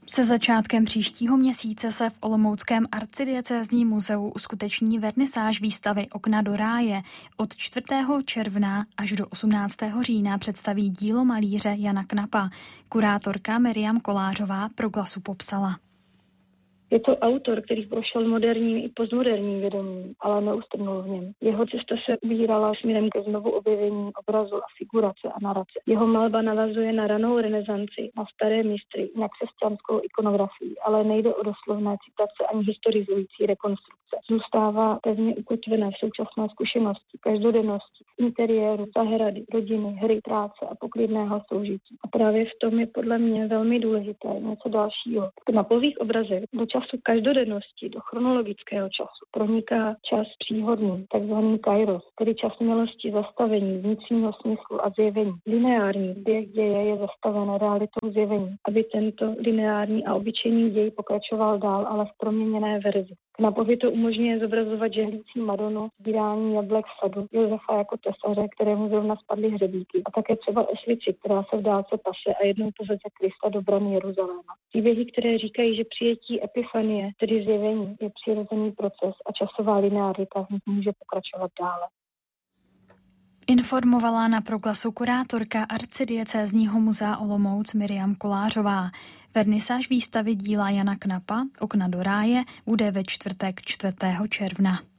Se začátkem příštího měsíce se v olomouckém arcidiecézním muzeu uskuteční vernisáž výstavy Okna do ráje. Od 4. června až do 18. října představí dílo malíře Jana Knapa. Kurátorka Miriam Kolářová pro Glasu popsala. Je to autor, který prošel moderním i postmoderním vědomím, ale neustrnul v něm. Jeho cesta se ubírala směrem ke znovu objevení obrazu a figurace a narace. Jeho malba navazuje na ranou renesanci, na staré mistry, na křesťanskou ikonografii, ale nejde o doslovné citace ani historizující rekonstrukce. Zůstává pevně ukotvené v současné zkušenosti, každodennosti, interiéru, zahrady, rodiny, hry, práce a poklidného soužití. A právě v tom je podle mě velmi důležité něco dalšího. V knapových obrazech do času každodennosti, do chronologického času proniká čas příhodný, takzvaný kairos, tedy čas milosti, zastavení, vnitřního smyslu a zjevení. Lineární běh děje je zastaven realitou zjevení, aby tento lineární a obyčejný děj pokračoval dál, ale v proměněné verzi. Knapovi to umožňuje zobrazovat žehlící Madonu, sbírání jablek v sadu, Josefa jako tesaře, kterému zrovna spadly hřebíky, a také třeba oslici, která se v dálce pase a jednou poveze Krista do bran Jeruzaléma. Příběhy, které říkají, že přijetí epifanie, tedy zjevení, je přirozený proces a časová linearita v nich může pokračovat dále. Informovala na Proglasu kurátorka arcidiecézního muzea Olomouc Miriam Kolářová. Vernisáž výstavy díla Jana Knapa Okna do ráje bude ve čtvrtek 4. června.